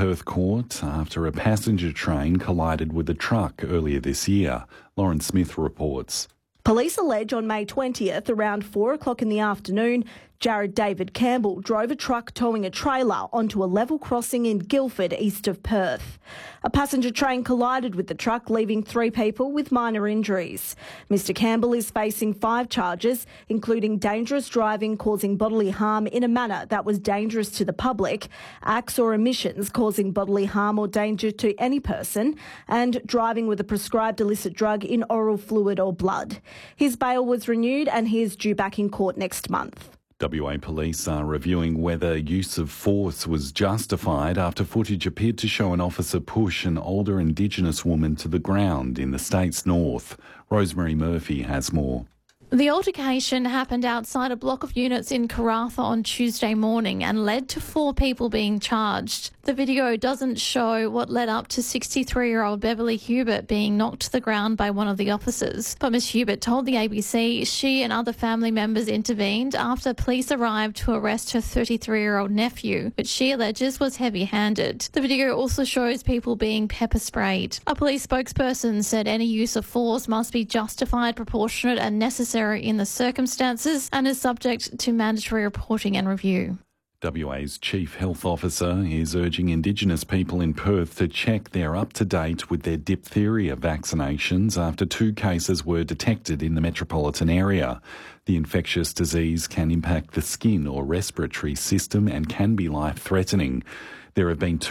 Perth court after a passenger train collided with a truck earlier this year. Lauren Smith reports. Police allege on May 20th, around 4 o'clock in the afternoon, Jared David Campbell drove a truck towing a trailer onto a level crossing in Guildford, east of Perth. A passenger train collided with the truck, leaving 3 people with minor injuries. Mr Campbell is facing 5 charges, including dangerous driving causing bodily harm in a manner that was dangerous to the public, acts or omissions causing bodily harm or danger to any person, and driving with a prescribed illicit drug in oral fluid or blood. His bail was renewed and he is due back in court next month. WA police are reviewing whether use of force was justified after footage appeared to show an officer push an older Indigenous woman to the ground in the state's north. Rosemary Murphy has more. The altercation happened outside a block of units in Karratha on Tuesday morning and led to 4 people being charged. The video doesn't show what led up to 63-year-old Beverly Hubert being knocked to the ground by one of the officers. But Ms Hubert told the ABC she and other family members intervened after police arrived to arrest her 33-year-old nephew, which she alleges was heavy-handed. The video also shows people being pepper sprayed. A police spokesperson said any use of force must be justified, proportionate and necessary in the circumstances and is subject to mandatory reporting and review. WA's Chief Health Officer is urging Indigenous people in Perth to check they're up to date with their diphtheria vaccinations after 2 cases were detected in the metropolitan area. The infectious disease can impact the skin or respiratory system and can be life-threatening. There have been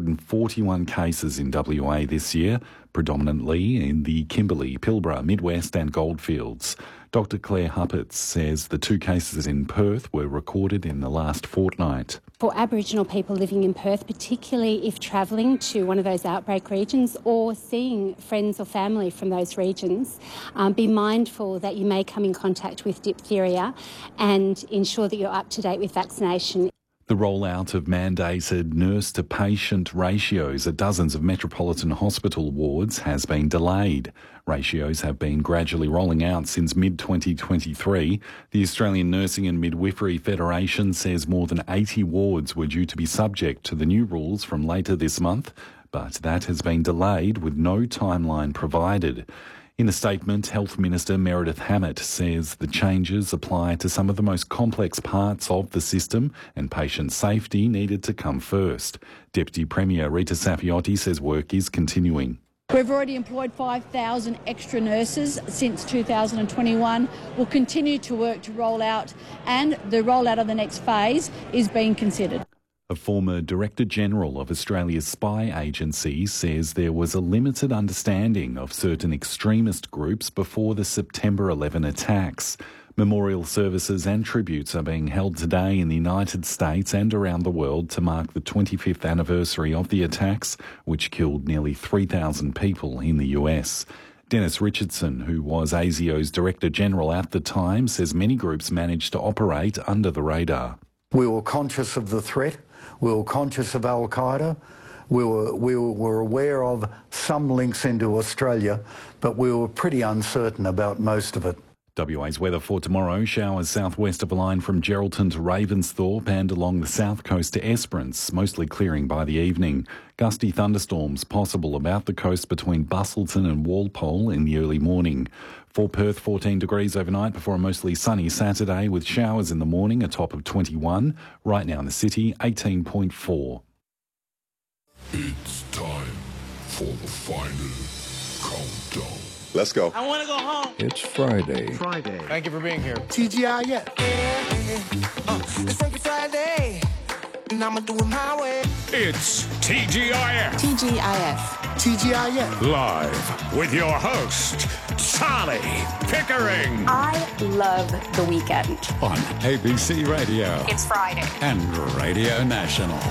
241 cases in WA this year, predominantly in the Kimberley, Pilbara, Midwest and Goldfields. Dr Claire Huppert says the 2 cases in Perth were recorded in the last fortnight. For Aboriginal people living in Perth, particularly if travelling to one of those outbreak regions or seeing friends or family from those regions, be mindful that you may come in contact with diphtheria and ensure that you're up to date with vaccination. The rollout of mandated nurse-to-patient ratios at dozens of metropolitan hospital wards has been delayed. Ratios have been gradually rolling out since mid-2023. The Australian Nursing and Midwifery Federation says more than 80 wards were due to be subject to the new rules from later this month, but that has been delayed with no timeline provided. In a statement, Health Minister Meredith Hammett says the changes apply to some of the most complex parts of the system and patient safety needed to come first. Deputy Premier Rita Saffioti says work is continuing. We've already employed 5,000 extra nurses since 2021. We'll continue to work to roll out, and the rollout of the next phase is being considered. A former Director General of Australia's spy agency says there was a limited understanding of certain extremist groups before the September 11 attacks. Memorial services and tributes are being held today in the United States and around the world to mark the 25th anniversary of the attacks, which killed nearly 3,000 people in the US. Dennis Richardson, who was ASIO's Director General at the time, says many groups managed to operate under the radar. We were conscious of the threat. We were conscious of Al-Qaeda. We were aware of some links into Australia, but we were pretty uncertain about most of it. WA's weather for tomorrow: showers southwest of the line from Geraldton to Ravensthorpe and along the south coast to Esperance, mostly clearing by the evening. Gusty thunderstorms possible about the coast between Bustleton and Walpole in the early morning. For Perth, 14 degrees overnight before a mostly sunny Saturday with showers in the morning, a top of 21. Right now in the city, 18.4. It's time for the final countdown. Let's go. I want to go home. It's Friday. Thank you for being here. TGIF. It's Freaky Friday, and I'ma do it my way. It's TGIF. TGIF. TGIF. Live with your host, Charlie Pickering. I love the weekend. On ABC Radio. It's Friday. And Radio National.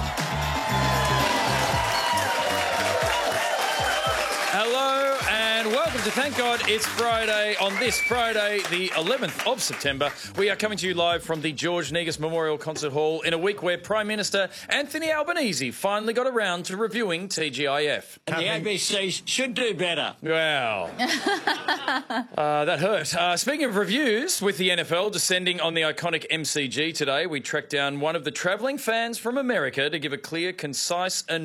Hello and welcome to Thank God It's Friday. On this Friday, the 11th of September, we are coming to you live from the George Negus Memorial Concert Hall in a week where Prime Minister Anthony Albanese finally got around to reviewing TGIF. And the ABC should do better. Well, that hurt. Speaking of reviews, with the NFL descending on the iconic MCG today, we tracked down one of the travelling fans from America to give a clear, concise and